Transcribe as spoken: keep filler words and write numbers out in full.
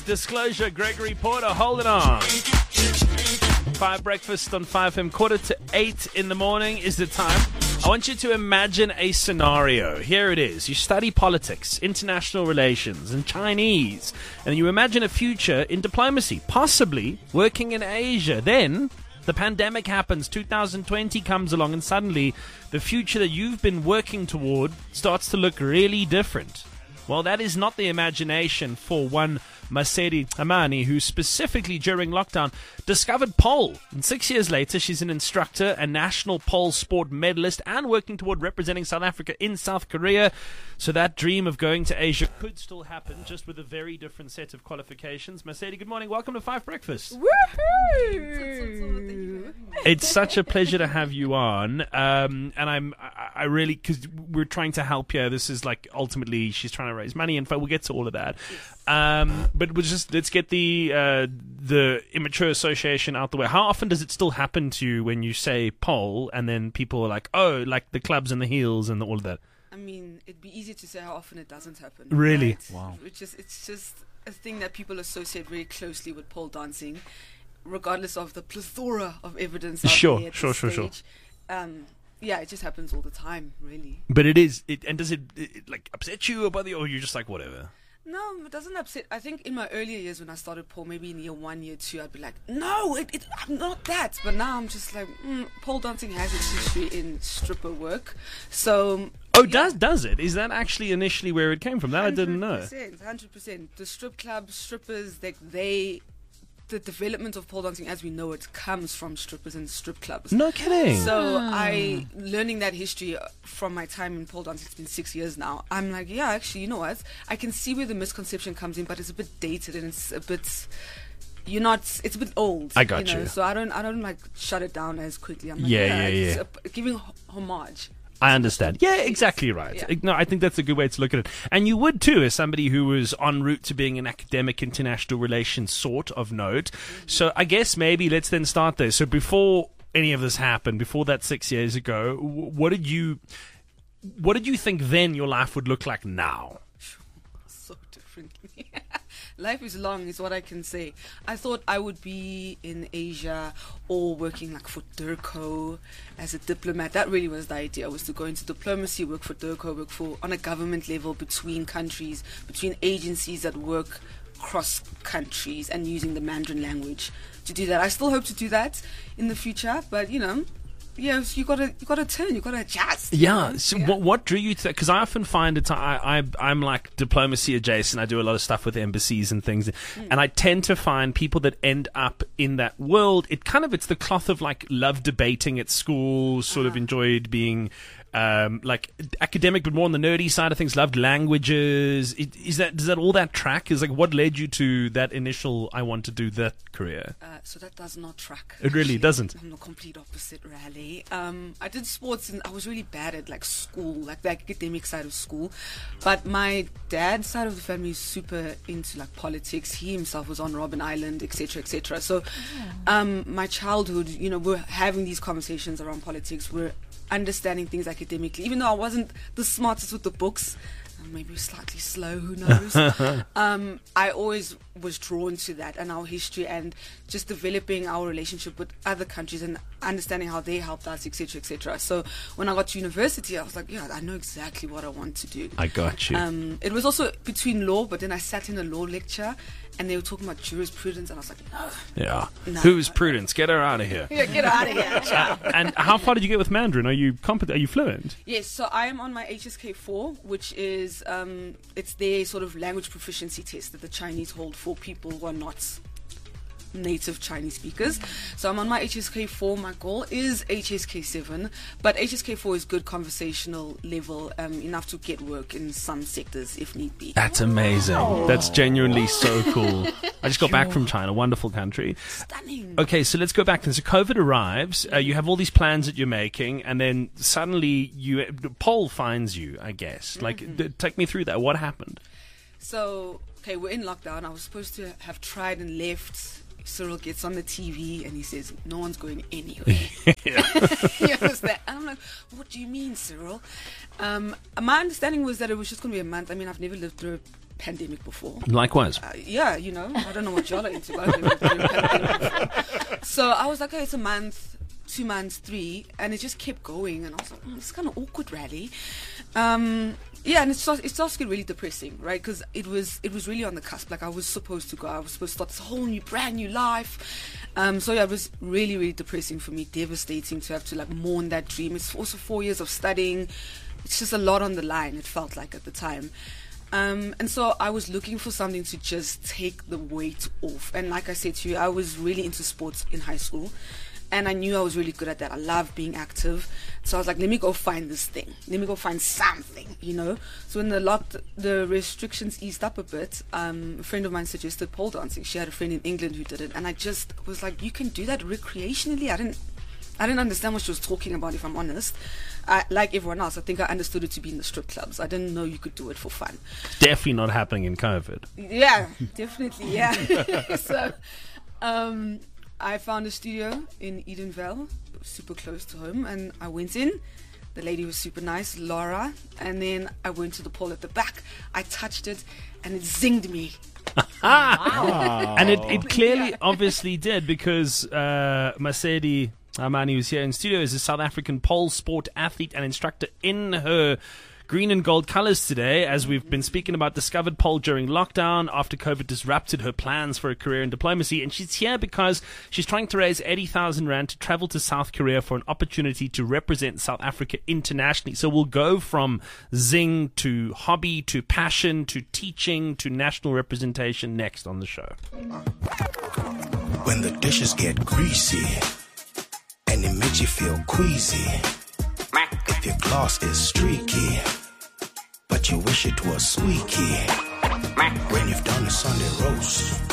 Disclosure, Gregory Porter, hold it on. Five Breakfast on five M, quarter to eight in the morning is the time. I want you to imagine a scenario. Here it is. You study politics, international relations, and Chinese. And you imagine a future in diplomacy, possibly working in Asia. Then the pandemic happens, two thousand twenty comes along, and suddenly the future that you've been working toward starts to look really different. Well, that is not the imagination for one Masedi Amani, who specifically during lockdown discovered pole. And six years later, she's an instructor, a national pole sport medalist, and working toward representing South Africa in South Korea. So that dream of going to Asia could still happen, just with a very different set of qualifications. Masedi, good morning. Welcome to Five Breakfast. Woohoo! It's such a pleasure to have you on. Um, and I'm, I, I really, because we're trying to help you. This is like, ultimately, she's trying to raise money, and we'll get to all of that. Um, but we'll just, let's get the, uh, the Immature Association out the way. How often does it still happen to you when you say pole, and then people are like, oh, like the clubs and the heels and all of that? I mean, it'd be easy to say how often it doesn't happen. Really? Right? Wow. Which is, it's just a thing that people associate very closely with pole dancing, regardless of the plethora of evidence out Sure, there at sure, this sure, sure. stage. Um, yeah, it just happens all the time, really. But it is, it, and does it, it like upset you or bother you, or you're just like, whatever? No, it doesn't upset. I think in my earlier years when I started pole, maybe in year one, year two, I'd be like, no, it, it, I'm not that. But now I'm just like, mm, pole dancing has its history in stripper work. So... Oh, yeah. does does it? Is that actually initially where it came from? That I didn't know. one hundred percent, one hundred percent. The strip clubs, strippers, they, they, the development of pole dancing as we know it comes from strippers and strip clubs. No kidding. So I, learning that history from my time in pole dancing, it's been six years now, I'm like, yeah, actually, you know what? I can see where the misconception comes in, but it's a bit dated and it's a bit... You're not. It's a bit old. I got you. Know? you. So I don't. I don't like shut it down as quickly. I'm like, Yeah, yeah, yeah, it's yeah. A, giving homage. I understand. Yeah, exactly right. Yeah. No, I think that's a good way to look at it. And you would too, as somebody who was en route to being an academic international relations sort of note. Mm-hmm. So I guess maybe let's then start there. So before any of this happened, before that six years ago, what did you, what did you think then your life would look like now? So differently. Life is long, is what I can say. I thought I would be in Asia or working like for DIRCO as a diplomat. That really was the idea, was to go into diplomacy, work for DIRCO, work for on a government level between countries, between agencies that work cross countries and using the Mandarin language to do that. I still hope to do that in the future, but you know, yeah, you gotta you gotta turn, you gotta adjust. Yeah. So yeah. What what drew you to that? Because I often find it. I, I I'm like diplomacy adjacent. I do a lot of stuff with embassies and things, mm. and I tend to find people that end up in that world. It kind of it's the cloth of like love debating at school. Sort uh-huh. of enjoyed being. Um, like academic, but more on the nerdy side of things. Loved languages. It, is that does that all that track? Is like what led you to that initial? I want to do that career. Uh, so that does not track. It really actually. doesn't. I'm the complete opposite, really. Um, I did sports, and I was really bad at like school, like the academic side of school. But my dad's side of the family is super into like politics. He himself was on Robben Island, et cetera, et cetera. So, um, my childhood, you know, we're having these conversations around politics. We're understanding things academically, even though I wasn't the smartest with the books, maybe slightly slow, who knows. um, I always was drawn to that and our history and just developing our relationship with other countries and understanding how they helped us, et cetera, et cetera. So when I got to university, I was like, yeah, I know exactly what I want to do. I got you. Um, it was also between law, but then I sat in a law lecture and they were talking about jurisprudence, and I was like, no. Yeah. No. Who's Prudence? Get her out of here. Yeah, get out of here. Uh, and how far did you get with Mandarin? Are you competent? Are you fluent? Yes, so I am on my H S K four, which is um, it's their sort of language proficiency test that the Chinese hold for people who are not native Chinese speakers. So I'm on my H S K four. My goal is H S K seven, but H S K four is good conversational level, um, enough to get work in some sectors if need be. That's amazing. Oh. That's genuinely so cool. I just got back from China. Wonderful country. Stunning. Okay, so let's go back. So COVID arrives. Uh, you have all these plans that you're making, and then suddenly you Pole finds you, I guess. Like, mm-hmm. d- take me through that. What happened? So, okay, we're in lockdown. I was supposed to have tried and left. Cyril gets on the T V and he says, no one's going anywhere. He understand? And I'm like, what do you mean, Cyril? Um, my understanding was that it was just going to be a month. I mean, I've never lived through a pandemic before. Likewise. Uh, yeah, you know, I don't know what y'all are into, but I've never been in pandemic before. So I was like, okay, it's a month, two months, three, and it just kept going, and I was like, oh, it's kind of awkward, Rally. Um, yeah, and it starts, it starts to get really depressing, right? Because it was it was really on the cusp. Like, I was supposed to go, I was supposed to start this whole new, brand new life. Um, so yeah, it was really, really depressing for me, devastating to have to like mourn that dream. It's also four years of studying. It's just a lot on the line, it felt like at the time. Um, and so I was looking for something to just take the weight off. And like I said to you, I was really into sports in high school. And I knew I was really good at that. I love being active. So I was like, let me go find this thing. Let me go find something, you know. So when the locked, the restrictions eased up a bit, um, a friend of mine suggested pole dancing. She had a friend in England who did it. And I just was like, you can do that recreationally? I didn't I didn't understand what she was talking about, if I'm honest. I, like everyone else, I think I understood it to be in the strip clubs. I didn't know you could do it for fun. Definitely not happening in COVID. Yeah, definitely, yeah. so um, I found a studio in Edenvale, super close to home, and I went in. The lady was super nice, Laura, and then I went to the pole at the back. I touched it, and it zinged me. Wow. And it, it clearly, yeah. obviously did, because uh, Masedi Amani, who's here in studio, is a South African pole sport athlete and instructor in her green and gold colours today, as we've been speaking about. Discovered pole during lockdown after COVID disrupted her plans for a career in diplomacy, and she's here because she's trying to raise eighty thousand rand to travel to South Korea for an opportunity to represent South Africa internationally. So we'll go from zing to hobby to passion to teaching to national representation next on the show. When the dishes get greasy and it makes you feel queasy, if your gloss is streaky but you wish it was squeaky, when you've done a Sunday roast